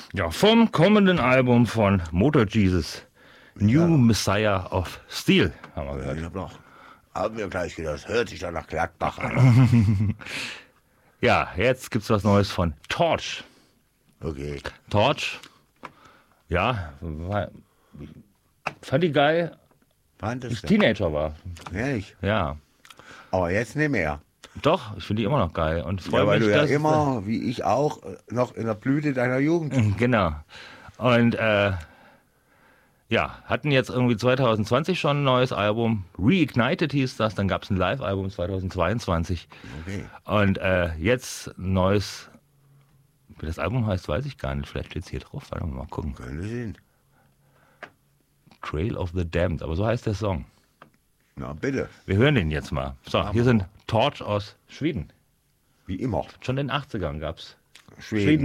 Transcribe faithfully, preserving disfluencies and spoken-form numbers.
Ja, vom kommenden Album von Motor Jesus, New Ja. Messiah of Steel, haben wir Ich gehört. hab doch, hab mir gleich gedacht, das hört sich doch nach Gladbach an. Ja, jetzt gibt's was Neues von Torch. Okay. Torch, ja, war, fand ich geil, Fand als es ich Teenager war. Ehrlich. Ja, Aber jetzt nicht mehr. doch, ich finde die immer noch geil und freue Ja, weil mich, du ja dass immer, wie ich auch, noch in der Blüte deiner Jugend. genau. Und äh, ja, hatten jetzt irgendwie zwanzig zwanzig schon ein neues Album. Reignited hieß das, dann gab es ein Live-Album zweitausendzweiundzwanzig. Okay. Und äh, jetzt ein neues, wie das Album heißt, weiß ich gar nicht. Vielleicht steht es hier drauf. Warte mal, mal gucken. Könnte sein. Trail of the Damned, aber so heißt der Song. Na bitte. Wir hören den jetzt mal. So, hier sind Torch aus Schweden. Wie immer. Schon in den achtzigern gab es Schweden.